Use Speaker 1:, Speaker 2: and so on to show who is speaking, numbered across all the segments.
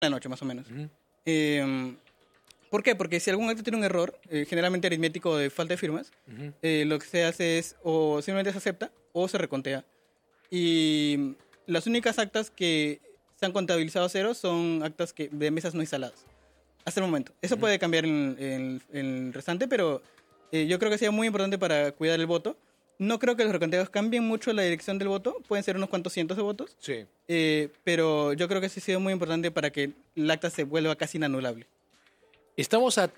Speaker 1: la noche, más o menos.
Speaker 2: Uh-huh.
Speaker 1: ¿Por qué? Porque si algún acta tiene un error, generalmente aritmético de falta de firmas,
Speaker 2: Uh-huh.
Speaker 1: lo que se hace es o simplemente se acepta o se recontea. Y las únicas actas que se han contabilizado a cero son actas de mesas no instaladas. Hasta el momento. Eso puede cambiar en el restante, pero yo creo que sería muy importante para cuidar el voto. No creo que los reconteos cambien mucho la dirección del voto. Pueden ser unos cuantos cientos de votos.
Speaker 2: Sí.
Speaker 1: Pero yo creo que sí ha sido muy importante para que el acta se vuelva casi inanulable.
Speaker 2: Estamos a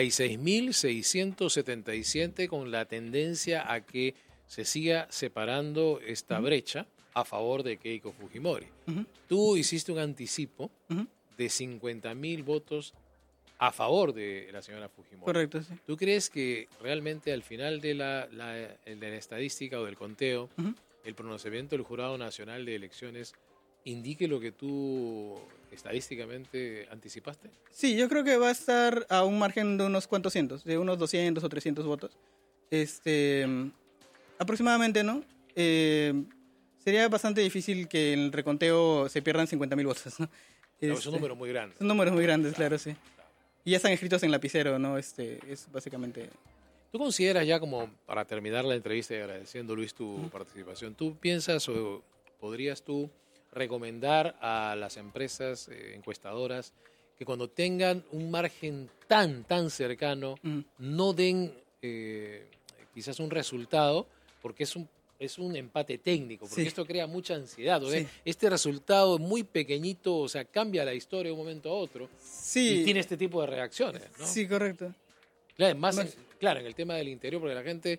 Speaker 2: 36.677 con la tendencia a que se siga separando esta brecha a favor de Keiko Fujimori.
Speaker 1: Uh-huh.
Speaker 2: Tú hiciste un anticipo
Speaker 1: Uh-huh.
Speaker 2: de 50.000 votos a favor de la señora Fujimori.
Speaker 1: Correcto, sí.
Speaker 2: ¿Tú crees que realmente al final de la estadística o del conteo,
Speaker 1: Uh-huh.
Speaker 2: el pronunciamiento del Jurado Nacional de Elecciones indique lo que tú estadísticamente anticipaste?
Speaker 1: Sí, yo creo que va a estar a un margen de unos cuantos cientos, de unos 200 o 300 votos. Aproximadamente, ¿no? Sería bastante difícil que en el reconteo se pierdan 50.000 votos, ¿no?
Speaker 2: Son números muy grandes.
Speaker 1: Son números muy grandes, claro, sí. Y ya están escritos en lapicero, ¿no? Es básicamente...
Speaker 2: ¿Tú consideras ya como, para terminar la entrevista y agradeciendo, Luis, tu participación, tú piensas o podrías tú recomendar a las empresas encuestadoras que cuando tengan un margen tan cercano no den quizás un resultado porque es un empate técnico, porque esto crea mucha ansiedad? Sí. Este resultado muy pequeñito, o sea, cambia la historia de un momento a otro y tiene este tipo de reacciones, ¿no?
Speaker 1: Sí, correcto.
Speaker 2: Claro, claro, en el tema del interior, porque la gente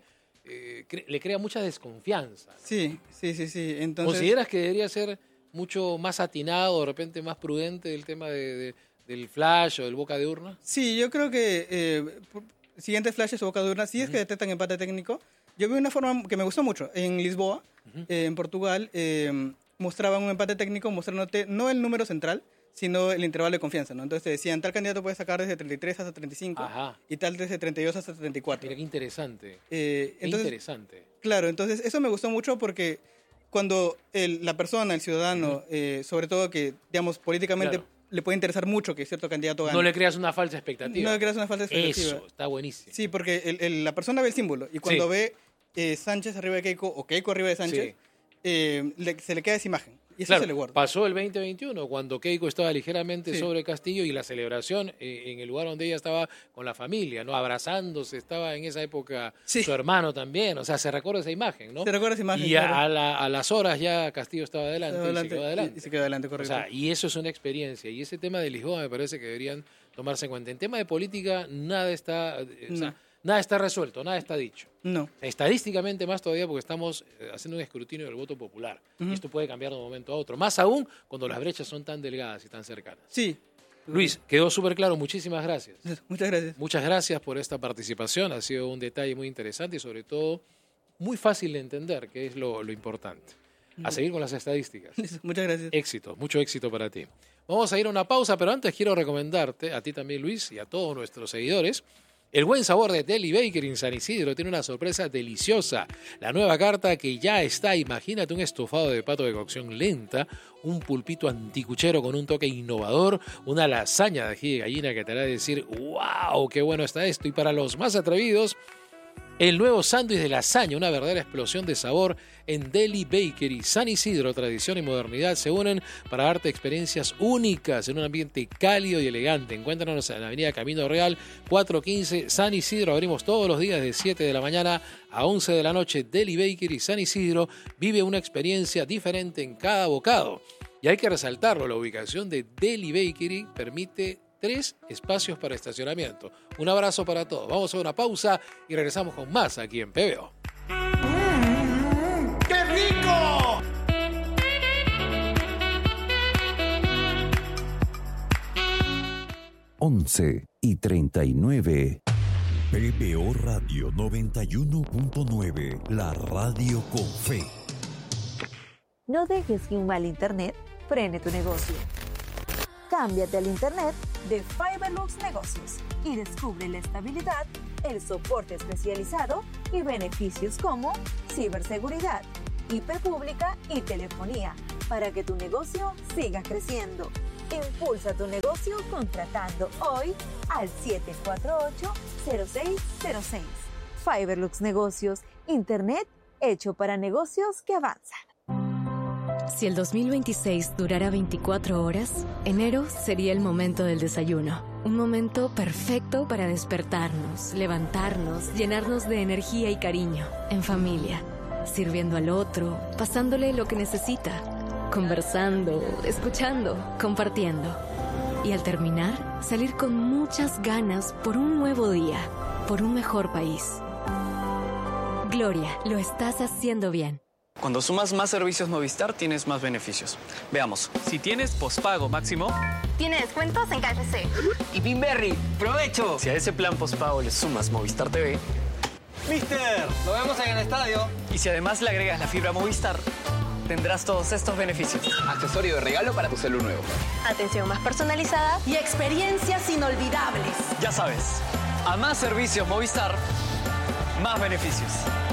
Speaker 2: le crea mucha desconfianza, ¿no?
Speaker 1: Sí. Entonces,
Speaker 2: ¿consideras que debería ser mucho más atinado, de repente más prudente el tema del flash o del boca de urna?
Speaker 1: Sí, yo creo que siguientes flashes o boca de urna, si es que detectan empate técnico. Yo vi una forma que me gustó mucho. En Lisboa, en Portugal, mostraban un empate técnico mostrándote no el número central, sino el intervalo de confianza, ¿no? Entonces te decían, tal candidato puede sacar desde 33 hasta 35 y tal desde 32 hasta 34.
Speaker 2: Mira, qué interesante.
Speaker 1: Interesante. Claro, entonces eso me gustó mucho porque cuando la persona, el ciudadano, sobre todo que, digamos, políticamente le puede interesar mucho que cierto candidato gane.
Speaker 2: No le creas una falsa expectativa.
Speaker 1: No le creas una falsa expectativa.
Speaker 2: Eso, está buenísimo.
Speaker 1: Sí, porque la persona ve el símbolo y cuando ve Sánchez arriba de Keiko o Keiko arriba de Sánchez, se le queda esa imagen y eso se le guarda.
Speaker 2: Pasó el 2021 cuando Keiko estaba ligeramente sobre Castillo y la celebración en el lugar donde ella estaba con la familia, ¿no? Abrazándose, estaba en esa época su hermano también, o sea, se recuerda esa imagen, ¿no?
Speaker 1: Se recuerda esa imagen,
Speaker 2: y
Speaker 1: claro.
Speaker 2: a las horas ya Castillo estaba adelante y se quedó adelante.
Speaker 1: Y se quedó adelante, correcto.
Speaker 2: O sea, y eso es una experiencia, y ese tema de Lisboa me parece que deberían tomarse en cuenta. En tema de política nada está... Nada está resuelto, nada está dicho.
Speaker 1: No.
Speaker 2: Estadísticamente más todavía porque estamos haciendo un escrutinio del voto popular. Y esto puede cambiar de un momento a otro. Más aún cuando las brechas son tan delgadas y tan cercanas.
Speaker 1: Sí.
Speaker 2: Luis, quedó súper claro. Muchísimas gracias.
Speaker 1: Muchas gracias.
Speaker 2: Muchas gracias por esta participación. Ha sido un detalle muy interesante y sobre todo muy fácil de entender, que es lo importante. A seguir con las estadísticas.
Speaker 1: Muchas gracias.
Speaker 2: Éxito, mucho éxito para ti. Vamos a ir a una pausa, pero antes quiero recomendarte, a ti también, Luis, y a todos nuestros seguidores, el buen sabor de Deli Bakery en San Isidro. Tiene una sorpresa deliciosa. La nueva carta que ya está. Imagínate un estofado de pato de cocción lenta, un pulpito anticuchero con un toque innovador, una lasaña de ají de gallina que te hará decir ¡wow! ¡Qué bueno está esto! Y para los más atrevidos, el nuevo sándwich de lasaña, una verdadera explosión de sabor en Deli Bakery. San Isidro, tradición y modernidad se unen para darte experiencias únicas en un ambiente cálido y elegante. Encuéntranos en la avenida Camino Real 415 San Isidro. Abrimos todos los días de 7 de la mañana a 11 de la noche. Deli Bakery San Isidro vive una experiencia diferente en cada bocado. Y hay que resaltarlo, la ubicación de Deli Bakery permite 3 espacios para estacionamiento. Un abrazo para todos. Vamos a una pausa y regresamos con más aquí en PBO.
Speaker 3: ¡Qué rico!
Speaker 4: Once y 39. PBO Radio 91.9, la radio con fe.
Speaker 5: No dejes que un mal internet frene tu negocio. Cámbiate al internet de Fiberlux Negocios y descubre la estabilidad, el soporte especializado y beneficios como ciberseguridad, IP pública y telefonía para que tu negocio siga creciendo. Impulsa tu negocio contratando hoy al 748-0606. Fiberlux Negocios, Internet hecho para negocios que avanzan.
Speaker 3: Si el 2026 durara 24 horas, enero sería el momento del desayuno. Un momento perfecto para despertarnos, levantarnos, llenarnos de energía y cariño, en familia, sirviendo al otro, pasándole lo que necesita, conversando, escuchando, compartiendo. Y al terminar, salir con muchas ganas por un nuevo día, por un mejor país. Gloria, lo estás haciendo bien.
Speaker 6: Cuando sumas más servicios Movistar, tienes más beneficios. Veamos. Si tienes pospago máximo,
Speaker 7: tiene descuentos en KFC.
Speaker 6: Y Pinberry, ¡provecho! Si a ese plan pospago le sumas Movistar TV,
Speaker 8: ¡Mister! ¡Lo vemos en el estadio!
Speaker 6: Y si además le agregas la fibra Movistar, tendrás todos estos beneficios.
Speaker 8: Accesorio de regalo para tu celu nuevo.
Speaker 7: Atención más personalizada
Speaker 9: y experiencias inolvidables.
Speaker 6: Ya sabes, a más servicios Movistar, más beneficios.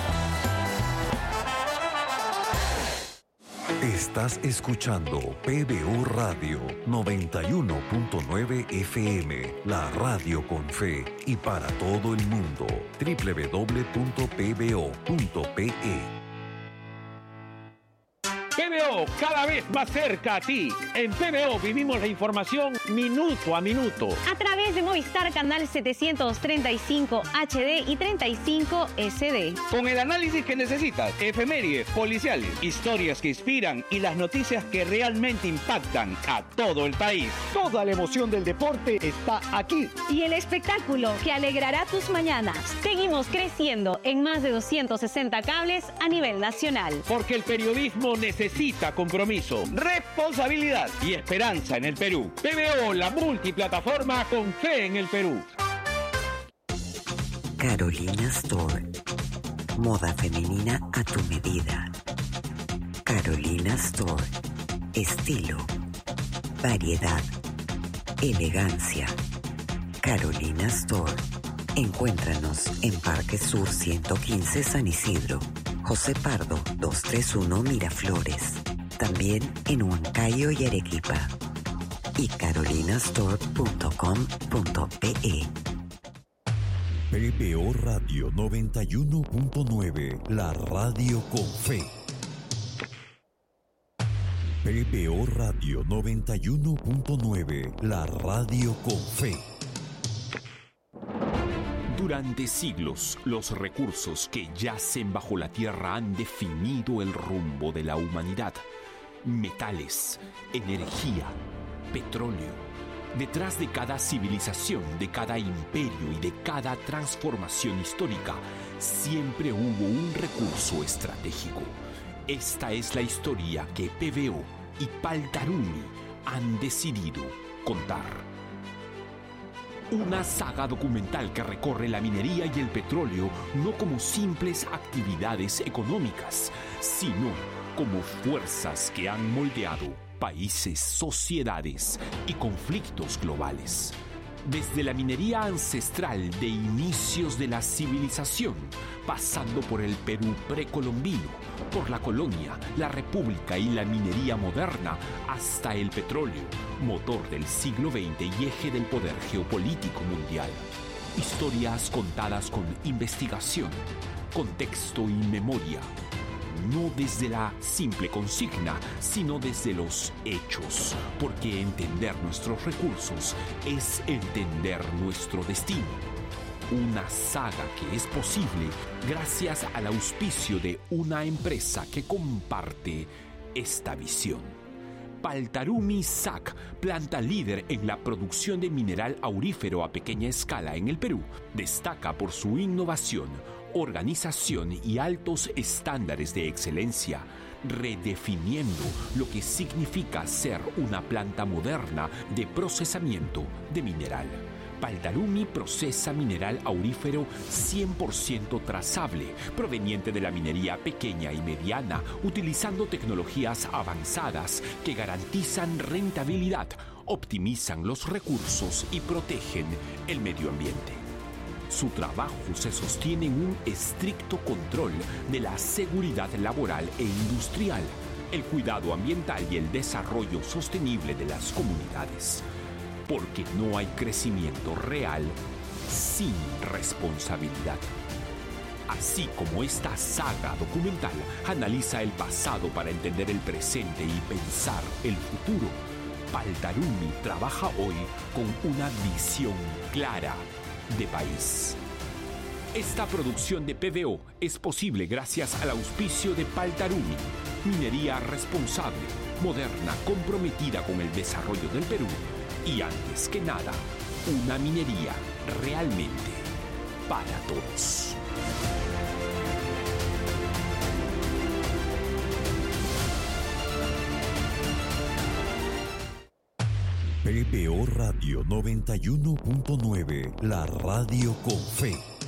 Speaker 4: Estás escuchando PBO Radio 91.9 FM, la radio con fe y para todo el mundo. www.pbo.pe.
Speaker 10: PBO, cada vez más cerca a ti. En PBO vivimos la información minuto a minuto.
Speaker 11: A través de Movistar Canal 735 HD y 35 SD.
Speaker 10: Con el análisis que necesitas, efemérides, policiales, historias que inspiran y las noticias que realmente impactan a todo el país. Toda la emoción del deporte está aquí.
Speaker 11: Y el espectáculo que alegrará tus mañanas. Seguimos creciendo en más de 260 cables a nivel nacional.
Speaker 10: Porque el periodismo necesita compromiso, responsabilidad y esperanza en el Perú. PBO, la multiplataforma con fe en el Perú.
Speaker 12: Carolina Store. Moda femenina a tu medida. Carolina Store. Estilo, variedad, elegancia. Carolina Store. Encuéntranos en Parque Sur 115 San Isidro, José Pardo 231 Miraflores. También en Huancayo y Arequipa. Y carolinastore.com.pe.
Speaker 4: PBO Radio 91.9, la radio con fe. PBO Radio 91.9, la radio con fe.
Speaker 13: Durante siglos, los recursos que yacen bajo la tierra han definido el rumbo de la humanidad. Metales, energía, petróleo. Detrás de cada civilización, de cada imperio y de cada transformación histórica, siempre hubo un recurso estratégico. Esta es la historia que PBO y Paltarumi han decidido contar. Una saga documental que recorre la minería y el petróleo no como simples actividades económicas, sino como fuerzas que han moldeado países, sociedades y conflictos globales. Desde la minería ancestral de inicios de la civilización, pasando por el Perú precolombino, por la colonia, la república y la minería moderna, hasta el petróleo, motor del siglo XX y eje del poder geopolítico mundial. Historias contadas con investigación, contexto y memoria. No desde la simple consigna, sino desde los hechos, porque entender nuestros recursos es entender nuestro destino. Una saga que es posible gracias al auspicio de una empresa que comparte esta visión. Paltarumi SAC, planta líder en la producción de mineral aurífero a pequeña escala en el Perú, destaca por su innovación, organización y altos estándares de excelencia, redefiniendo lo que significa ser una planta moderna de procesamiento de mineral. Paltarumi procesa mineral aurífero 100% trazable, proveniente de la minería pequeña y mediana, utilizando tecnologías avanzadas que garantizan rentabilidad, optimizan los recursos y protegen el medio ambiente. Su trabajo se sostiene en un estricto control de la seguridad laboral e industrial, el cuidado ambiental y el desarrollo sostenible de las comunidades. Porque no hay crecimiento real sin responsabilidad. Así como esta saga documental analiza el pasado para entender el presente y pensar el futuro, Paltarumi trabaja hoy con una visión clara de país. Esta producción de PBO es posible gracias al auspicio de Paltarumi, minería responsable, moderna, comprometida con el desarrollo del Perú y, antes que nada, una minería realmente para todos.
Speaker 4: PBO Radio 91.9, la radio con fe.